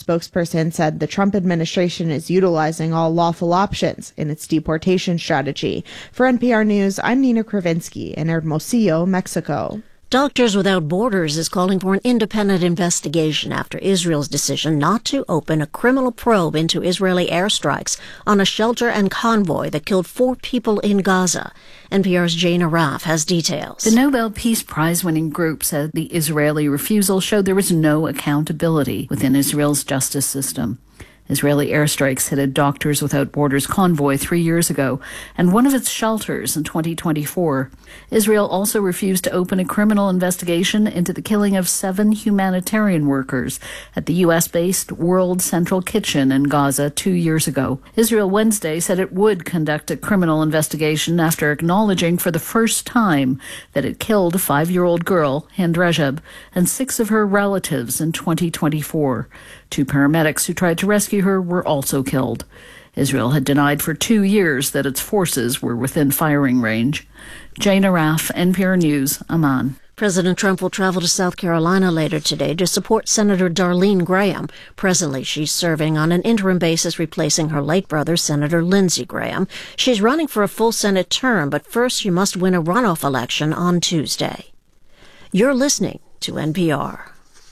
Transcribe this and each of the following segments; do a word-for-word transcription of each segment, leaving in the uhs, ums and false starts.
spokesperson said the Trump administration is utilizing all lawful options in its deportation strategy. For N P R News, I'm Nina Kravinsky in Hermosillo, Mexico. Doctors Without Borders is calling for an independent investigation after Israel's decision not to open a criminal probe into Israeli airstrikes on a shelter and convoy that killed four people in Gaza. N P R's Jane Araf has details. The Nobel Peace Prize-winning group said the Israeli refusal showed there was no accountability within Israel's justice system. Israeli airstrikes hit a Doctors Without Borders convoy three years ago and one of its shelters in twenty twenty-four. Israel also refused to open a criminal investigation into the killing of seven humanitarian workers at the U S-based World Central Kitchen in Gaza two years ago. Israel Wednesday said it would conduct a criminal investigation after acknowledging for the first time that it killed a five-year-old girl, Hind Rajab, and six of her relatives in twenty twenty-four. Two paramedics who tried to rescue her were also killed. Israel had denied for two years that its forces were within firing range. Jane Araf, N P R News, Amman. President Trump will travel to South Carolina later today to support Senator Darlene Graham. Presently, she's serving on an interim basis replacing her late brother, Senator Lindsey Graham. She's running for a full Senate term, but first she must win a runoff election on Tuesday. You're listening to N P R.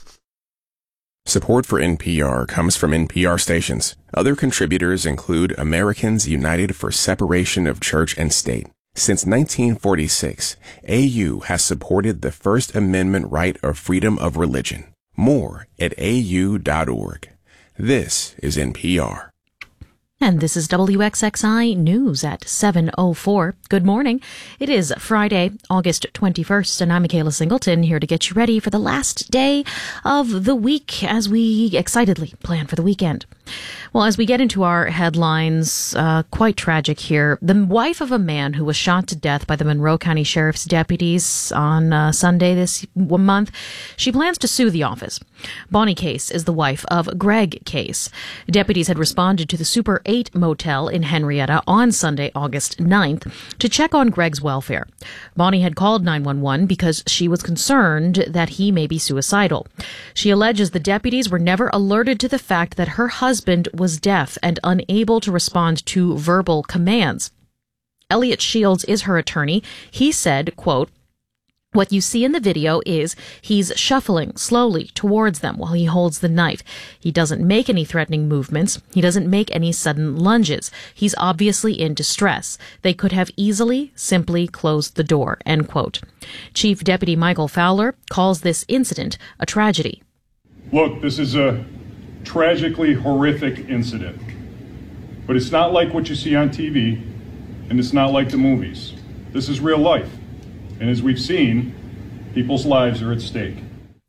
Support for N P R comes from N P R stations. Other contributors include Americans United for Separation of Church and State. Since nineteen forty-six, A U has supported the First Amendment right of freedom of religion. More at A U dot org. This is N P R. And this is W X X I News at seven oh four. Good morning. It is Friday, August twenty-first, and I'm Michaela Singleton here to get you ready for the last day of the week as we excitedly plan for the weekend. Well, as we get into our headlines, uh, quite tragic here. The wife of a man who was shot to death by the Monroe County Sheriff's deputies on uh, Sunday this month, she plans to sue the office. Bonnie Case is the wife of Greg Case. Deputies had responded to the Super eight motel in Henrietta on Sunday, August ninth, to check on Greg's welfare. Bonnie had called nine one one because she was concerned that he may be suicidal. She alleges the deputies were never alerted to the fact that her husband was deaf and unable to respond to verbal commands. Elliot Shields is her attorney. He said, quote, "What you see in the video is he's shuffling slowly towards them while he holds the knife. He doesn't make any threatening movements. He doesn't make any sudden lunges. He's obviously in distress. They could have easily simply closed the door," end quote. Chief Deputy Michael Fowler calls this incident a tragedy. Look, this is a tragically horrific incident, but it's not like what you see on T V, and it's not like the movies. This is real life. And as we've seen, people's lives are at stake.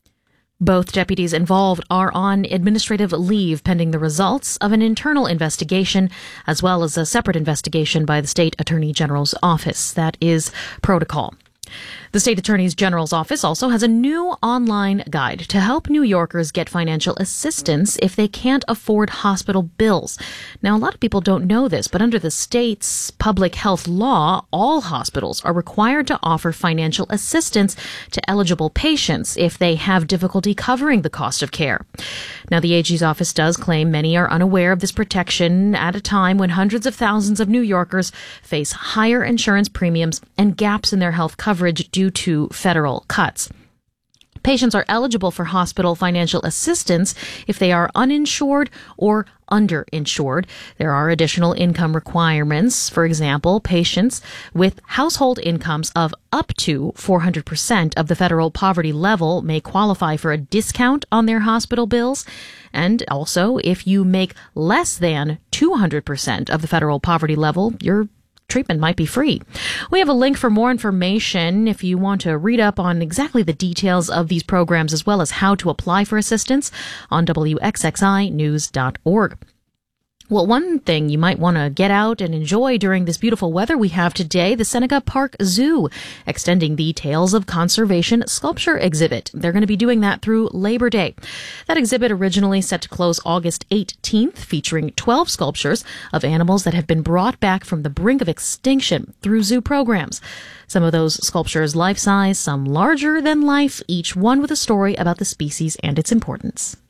Both deputies involved are on administrative leave pending the results of an internal investigation, as well as a separate investigation by the State Attorney General's office. That is protocol. The State Attorney General's office also has a new online guide to help New Yorkers get financial assistance if they can't afford hospital bills. Now, a lot of people don't know this, but under the state's public health law, all hospitals are required to offer financial assistance to eligible patients if they have difficulty covering the cost of care. Now, the A G's office does claim many are unaware of this protection at a time when hundreds of thousands of New Yorkers face higher insurance premiums and gaps in their health coverage due to federal cuts. Patients are eligible for hospital financial assistance if they are uninsured or underinsured. There are additional income requirements. For example, patients with household incomes of up to four hundred percent of the federal poverty level may qualify for a discount on their hospital bills. And also, if you make less than two hundred percent of the federal poverty level, your treatment might be free. We have a link for more information if you want to read up on exactly the details of these programs as well as how to apply for assistance on W X X I news dot org. Well, one thing you might want to get out and enjoy during this beautiful weather we have today, the Seneca Park Zoo, extending the Tales of Conservation sculpture exhibit. They're going to be doing that through Labor Day. That exhibit originally set to close August eighteenth, featuring twelve sculptures of animals that have been brought back from the brink of extinction through zoo programs. Some of those sculptures life-size, some larger than life, each one with a story about the species and its importance.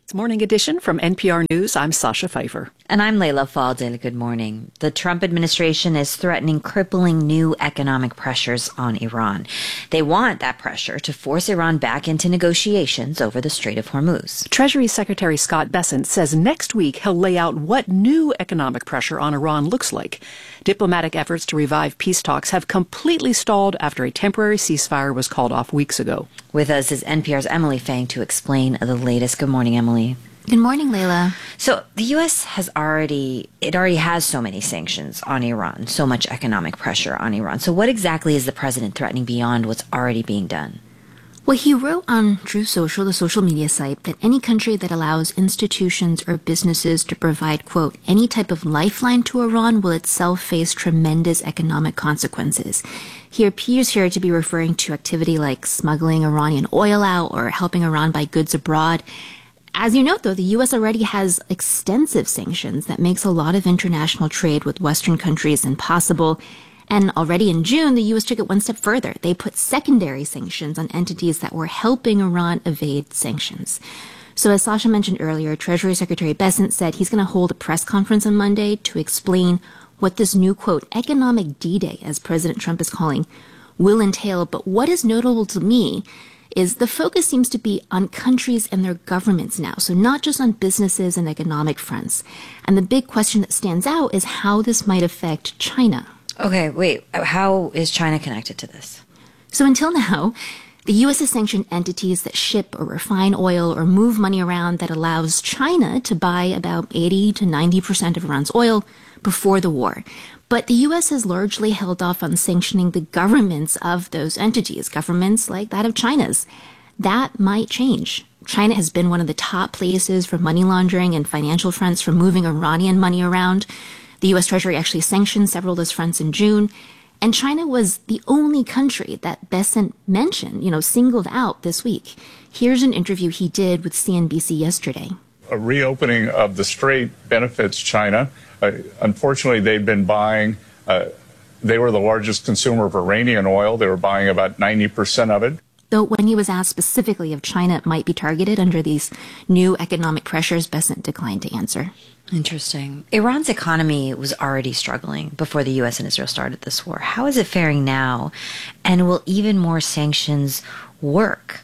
Morning edition from N P R News. I'm Sasha Pfeiffer. And I'm Leila Fadel. Good morning. The Trump administration is threatening crippling new economic pressures on Iran. They want that pressure to force Iran back into negotiations over the Strait of Hormuz. Treasury Secretary Scott Bessent says next week he'll lay out what new economic pressure on Iran looks like. Diplomatic efforts to revive peace talks have completely stalled after a temporary ceasefire was called off weeks ago. With us is N P R's Emily Fang to explain the latest. Good morning, Emily. Good morning, Leila. So the U S has already, it already has so many sanctions on Iran, so much economic pressure on Iran. So what exactly is the president threatening beyond what's already being done? Well, he wrote on Truth Social, the social media site, that any country that allows institutions or businesses to provide, quote, any type of lifeline to Iran will itself face tremendous economic consequences. He appears here to be referring to activity like smuggling Iranian oil out or helping Iran buy goods abroad. As you note, though, the U S already has extensive sanctions that makes a lot of international trade with Western countries impossible. And already in June, the U S took it one step further. They put secondary sanctions on entities that were helping Iran evade sanctions. So as Sasha mentioned earlier, Treasury Secretary Bessent said he's going to hold a press conference on Monday to explain what this new, quote, economic D-Day, as President Trump is calling, will entail. But what is notable to me is the focus seems to be on countries and their governments now, so not just on businesses and economic fronts. And the big question that stands out is how this might affect China. Okay, wait, how is China connected to this? So until now, the U S has sanctioned entities that ship or refine oil or move money around that allows China to buy about eighty to ninety percent of Iran's oil before the war. But the U S has largely held off on sanctioning the governments of those entities, governments like that of China's. That might change. China has been one of the top places for money laundering and financial fronts for moving Iranian money around. The U S Treasury actually sanctioned several of those fronts in June. And China was the only country that Bessent mentioned, you know, singled out this week. Here's an interview he did with C N B C yesterday. A reopening of the strait benefits China. Uh, unfortunately, they've been buying, uh, they were the largest consumer of Iranian oil. They were buying about ninety percent of it. Though when he was asked specifically if China might be targeted under these new economic pressures, Bessent declined to answer. Interesting. Iran's economy was already struggling before the U S and Israel started this war. How is it faring now? And will even more sanctions work?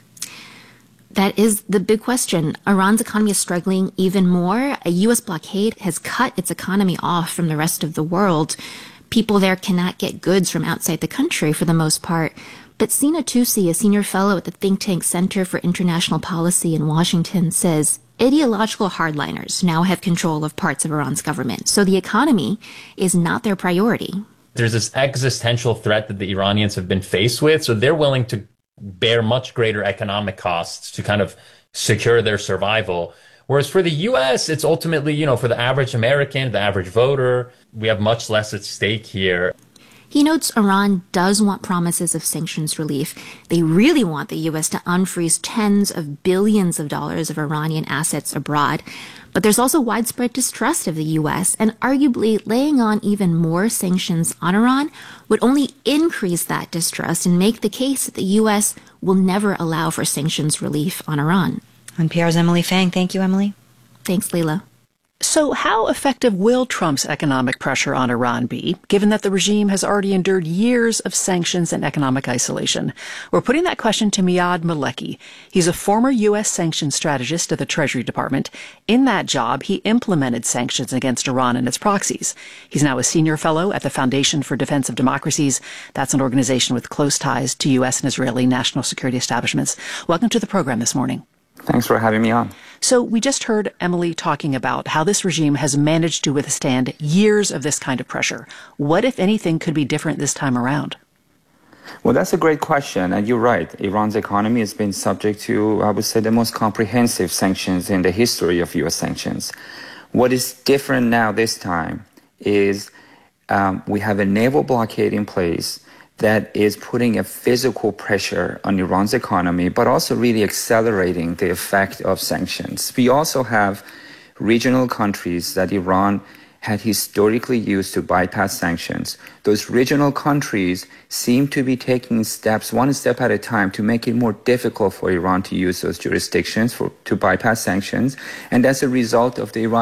That is the big question. Iran's economy is struggling even more. A U S blockade has cut its economy off from the rest of the world. People there cannot get goods from outside the country for the most part. But Sina Tusi, a senior fellow at the think tank Center for International Policy in Washington, says ideological hardliners now have control of parts of Iran's government. So the economy is not their priority. There's this existential threat that the Iranians have been faced with, so they're willing to bear much greater economic costs to kind of secure their survival. Whereas for the U S, it's ultimately, you know, for the average American, the average voter, we have much less at stake here. He notes Iran does want promises of sanctions relief. They really want the U S to unfreeze tens of billions of dollars of Iranian assets abroad. But there's also widespread distrust of the U S, and arguably laying on even more sanctions on Iran would only increase that distrust and make the case that the U S will never allow for sanctions relief on Iran. N P R's Emily Fang. Thank you, Emily. Thanks, Leila. So how effective will Trump's economic pressure on Iran be, given that the regime has already endured years of sanctions and economic isolation? We're putting that question to Miyad Maleki. He's a former U S sanctions strategist at the Treasury Department. In that job, he implemented sanctions against Iran and its proxies. He's now a senior fellow at the Foundation for Defense of Democracies. That's an organization with close ties to U S and Israeli national security establishments. Welcome to the program this morning. Thanks for having me on. So we just heard Emily talking about how this regime has managed to withstand years of this kind of pressure. What, if anything, could be different this time around? Well, that's a great question. And you're right. Iran's economy has been subject to, I would say, the most comprehensive sanctions in the history of U S sanctions. What is different now this time is um, we have a naval blockade in place that is putting a physical pressure on Iran's economy, but also really accelerating the effect of sanctions. We also have regional countries that Iran had historically used to bypass sanctions. Those regional countries seem to be taking steps, one step at a time, to make it more difficult for Iran to use those jurisdictions for, to bypass sanctions. And as a result of the Iran